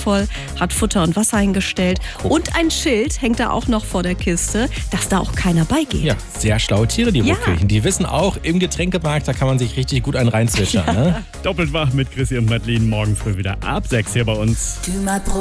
liebevoll, hat Futter und Wasser hingestellt. Guck. Und ein Schild hängt da auch noch vor der Kiste, dass da auch keiner beigeht. Ja, sehr schlaue Tiere, die Ja. Rotkehlchen. Die wissen auch, im Getränkemarkt, da kann man sich richtig gut einen reinzwitschern. Ne? Doppelt wach mit Chrissy und Madeleine morgen früh wieder ab 6 hier bei uns.